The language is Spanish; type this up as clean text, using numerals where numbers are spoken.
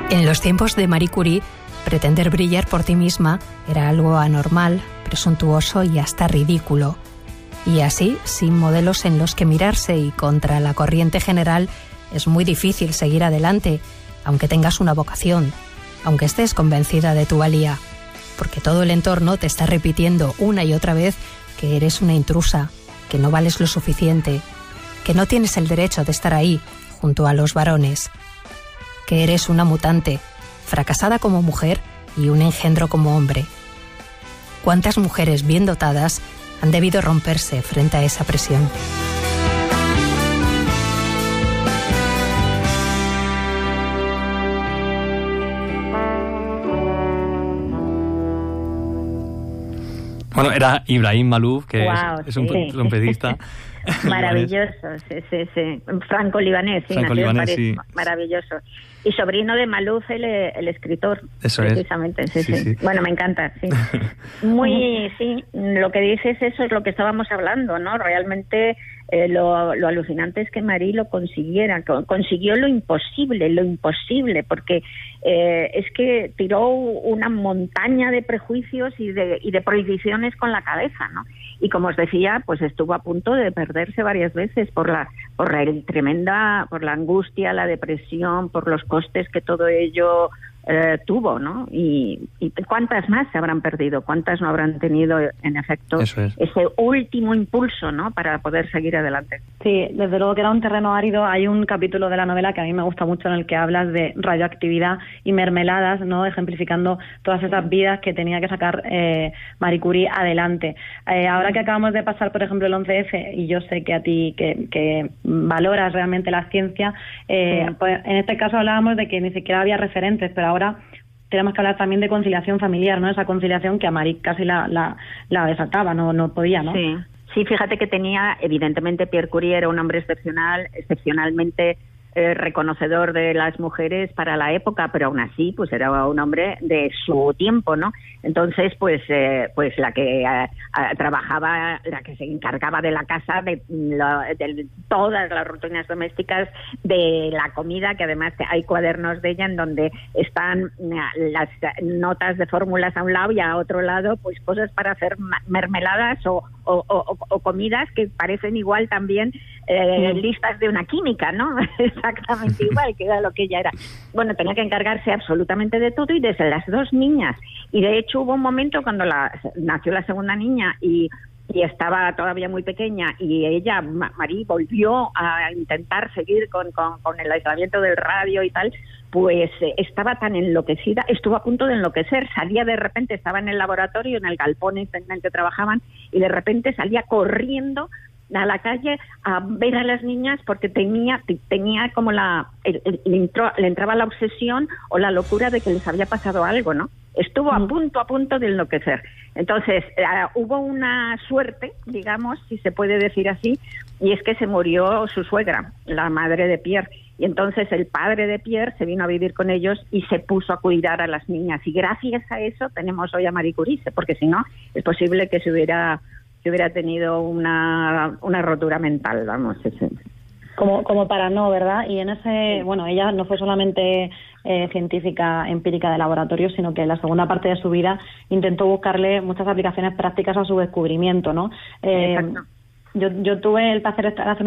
En los tiempos de Marie Curie, pretender brillar por ti misma era algo anormal, presuntuoso y hasta ridículo. Y así, sin modelos en los que mirarse y contra la corriente general, es muy difícil seguir adelante, aunque tengas una vocación, aunque estés convencida de tu valía, porque todo el entorno te está repitiendo una y otra vez que eres una intrusa, que no vales lo suficiente, que no tienes el derecho de estar ahí, junto a los varones, que eres una mutante, fracasada como mujer y un engendro como hombre. ¿Cuántas mujeres bien dotadas han debido romperse frente a esa presión? Bueno, era Ibrahim Malouf, que es un trompetista. Maravilloso, sí. Franco-libanés, Franco-libanés, sí. Maravilloso. Y sobrino de Malouf, el escritor. Eso precisamente, es. Sí. Bueno, me encanta, sí. Sí, lo que dices, eso es lo que estábamos hablando, ¿no? Realmente lo alucinante es que Marie lo consiguiera, consiguió lo imposible, porque es que tiró una montaña de prejuicios y de prohibiciones con la cabeza, ¿no? Y como os decía, pues estuvo a punto de perderse varias veces por la angustia, la depresión, por los costes que todo ello tuvo, ¿no? Y cuántas más se habrán perdido, cuántas no habrán tenido, en efecto, ese último impulso, ¿no? Para poder seguir adelante. Sí, desde luego que era un terreno árido. Hay un capítulo de la novela que a mí me gusta mucho en el que hablas de radioactividad y mermeladas, ¿no? Ejemplificando todas esas vidas que tenía que sacar Marie Curie adelante. Ahora que acabamos de pasar, por ejemplo, el 11F, y yo sé que a ti que valoras realmente la ciencia, pues en este caso hablábamos de que ni siquiera había referentes, pero ahora tenemos que hablar también de conciliación familiar, ¿no? Esa conciliación que a Marie casi la desataba, no podía, ¿no? Sí, fíjate que tenía, evidentemente, Pierre Curie era un hombre excepcionalmente reconocedor de las mujeres para la época, pero aún así pues era un hombre de su tiempo, ¿no? Entonces pues la que trabajaba, la que se encargaba de la casa, de todas las rutinas domésticas, de la comida, que además hay cuadernos de ella en donde están las notas de fórmulas a un lado y a otro lado pues cosas para hacer mermeladas o comidas que parecen igual también listas de una química, ¿no? Exactamente igual, que era lo que ella era. Bueno, tenía que encargarse absolutamente de todo y desde las dos niñas. Y de hecho hubo un momento cuando nació la segunda niña y estaba todavía muy pequeña y ella, Marie, volvió a intentar seguir con el aislamiento del radio y tal, pues estaba tan enloquecida, estuvo a punto de enloquecer, salía de repente, estaba en el laboratorio, en el galpón en el que trabajaban, y de repente salía corriendo a la calle a ver a las niñas porque tenía como le entraba la obsesión o la locura de que les había pasado algo, ¿no? Estuvo a punto de enloquecer. Entonces, hubo una suerte, digamos, si se puede decir así, y es que se murió su suegra, la madre de Pierre. Y entonces el padre de Pierre se vino a vivir con ellos y se puso a cuidar a las niñas. Y gracias a eso tenemos hoy a Marie Curie, porque si no, es posible que se hubiera tenido una rotura mental, vamos. Como para no, ¿verdad? Y en ese, bueno, ella no fue solamente científica empírica de laboratorio, sino que en la segunda parte de su vida intentó buscarle muchas aplicaciones prácticas a su descubrimiento, ¿no? Yo tuve el placer de estar hace